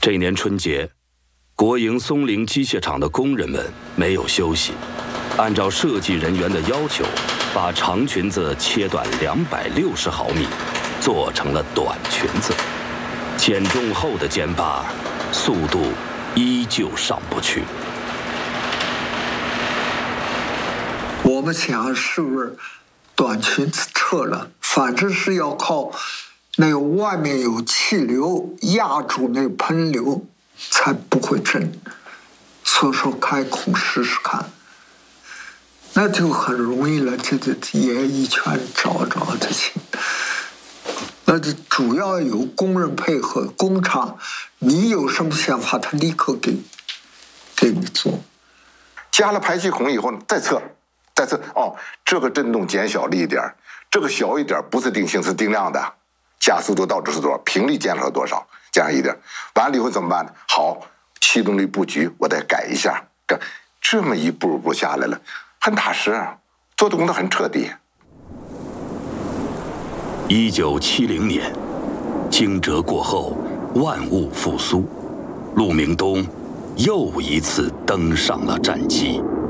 这年春节，国营松陵机械厂的工人们没有休息，按照设计人员的要求，把长裙子切断260毫米，做成了短裙子。减重后的肩把，速度依旧上不去。 我们想是不是短裙子撤了，反正是要靠那个外面有气流压住那个喷流才不会震，所以说开孔试试看，那就很容易了，这也一圈找就行。那就主要有工人配合，工厂你有什么想法，他立刻给你做。 加了排气孔以后再测哦，这个震动减小了一点，这个小一点不是定性是定量的，加速度到底是多少，频率减少了多少，加上一点，完了以后怎么办呢？好，气动力布局我再改一下，这么一步步下来了，很踏实，做的工作很彻底。 1970年，惊蛰过后，万物复苏，陆明东又一次登上了战机。